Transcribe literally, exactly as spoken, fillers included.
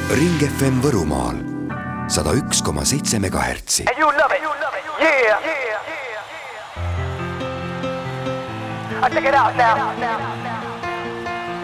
Ring F M Võrumaal sada üks koma seitse megahertsi. You love it. Yeah. I check it out now.